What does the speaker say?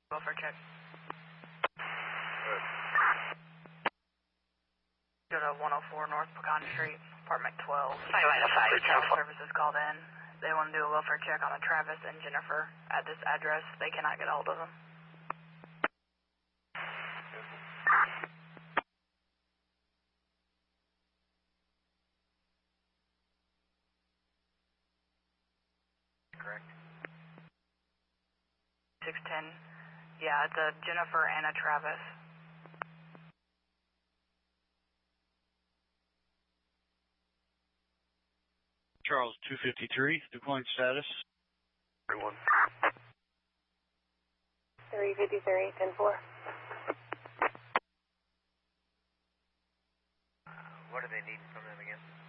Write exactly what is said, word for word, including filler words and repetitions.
Welfare check. Go to one oh four North Pecan Street, apartment twelve. five minus five, Child services called in. They want to do a welfare check on a Travis and Jennifer at this address. They cannot get a hold of them. Correct. six ten. Yeah, it's a Jennifer and a Travis. Charles two fifty-three, decline status. Everyone. three fifty-three, ten four. Uh, what do they need from them again?